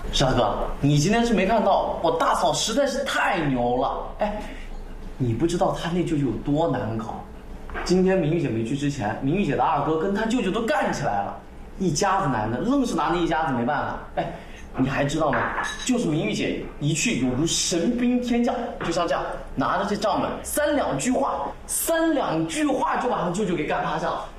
沙哥，你今天是没看到，我大嫂实在是太牛了。哎，你不知道她那舅舅有多难搞。今天明玉姐没去之前，明玉姐的二哥跟她舅舅都干起来了，一家子男的愣是拿那一家子没办法。哎，你还知道吗？就是明玉姐一去，有如神兵天降，就像这样拿着这账本，三两句话就把她舅舅给干趴下了。